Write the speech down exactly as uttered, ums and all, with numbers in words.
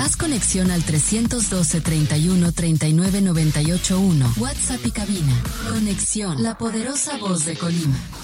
Haz conexión al trescientos doce, treinta y uno, treinta y nueve, noventa y ocho, uno. WhatsApp y cabina. Conexión, la poderosa voz de Colima.